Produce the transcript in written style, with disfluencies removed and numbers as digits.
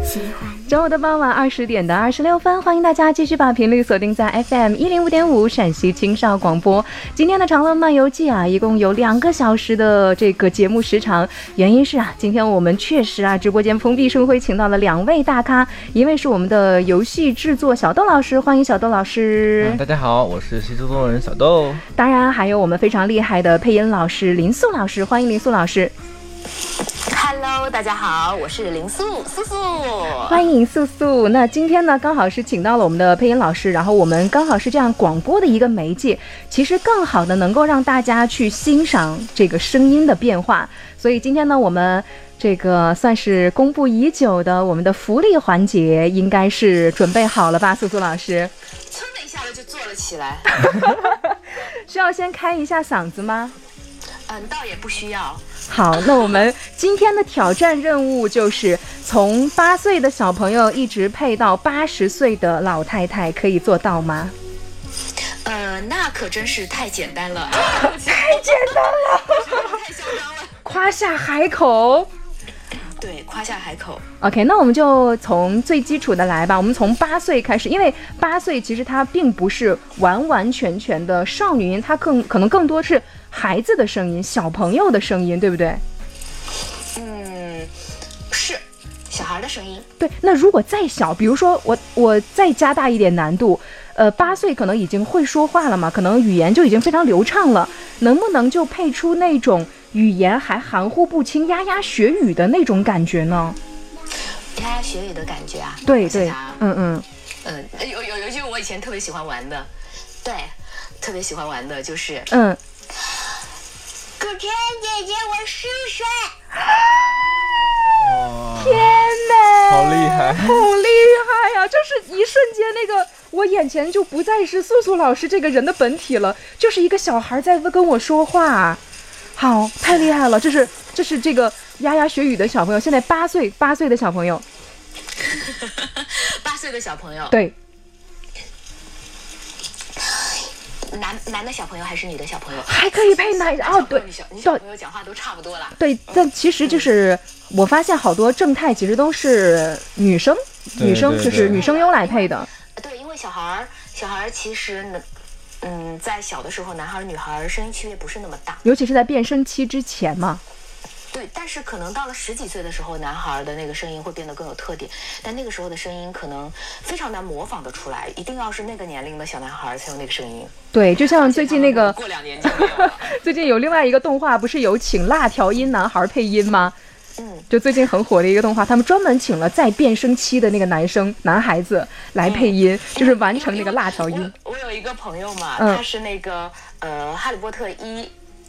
周五的傍晚20点的26分，欢迎大家继续把频率锁定在 FM 105.5陕西青少广播。今天的长乐漫游记啊，一共有2个小时的这个节目时长。原因是啊，今天我们确实啊，直播间蓬荜生辉，请到了2位大咖，一位是我们的游戏制作小豆老师，欢迎小豆老师。 大家好，我是戏制作人小豆。 当然还有我们非常厉害的配音老师林素老师，欢迎林素老师。 Hello， 大家好，我是林素素素， 欢迎素素。那今天呢，刚好是请到了我们的配音老师，然后我们刚好是这样广播的一个媒介，其实更好的能够让大家去欣赏这个声音的变化。所以今天呢，我们这个算是公布已久的我们的福利环节，应该是准备好了吧，素素老师？ 噌的一下子就坐了起来。 需要先开一下嗓子吗？ 倒也不需要。 好，那我们今天的挑战任务就是从8岁的小朋友一直配到80岁的老太太，可以做到吗？ 那可真是太简单了， 太简单了， 太嚣张了， 夸下海口。 对，夸下海口。 OK， 那我们就从最基础的来吧，我们从8岁开始，因为8岁其实它并不是完完全全的少女音，它可能更多是孩子的声音，小朋友的声音，对不对？ 是小孩的声音。 对，那如果再小，比如说我再加大一点难度，8岁可能已经会说话了嘛，可能语言就已经非常流畅了，能不能就配出那种语言还含糊不清、牙牙学语的那种感觉呢？ 牙牙学语的感觉啊？ 对对， 有一句我以前特别喜欢玩的，对，特别喜欢玩的就是可天姐姐我试试。 天哪， 好厉害， 好厉害呀！就是一瞬间，那个我眼前就不再是素素老师这个人的本体了，就是一个小孩在跟我说话。好，太厉害了！这是这个牙牙学语的小朋友，现在8岁的小朋友 ，8岁的小朋友， 对， 男的小朋友还是女的小朋友？ 还可以配男哦，对， 你小朋友讲话都差不多了。 对，但其实就是我发现好多正太其实都是女生就是女声优来配的。 对，因为小孩其实在小的时候，男孩女孩声音区别不是那么大， 尤其是在变声期之前嘛。 对，但是可能到了10几岁的时候，男孩的那个声音会变得更有特点，但那个时候的声音可能非常难模仿得出来，一定要是那个年龄的小男孩才有那个声音。 对，就像最近那个过2年就没有了。 最近有另外一个动画，不是有请辣条音男孩配音吗？就最近很火的一个动画，他们专门请了在变声期的那个男孩子来配音，就是完成那个辣条音。 我有一个朋友嘛，他是那个哈利波特1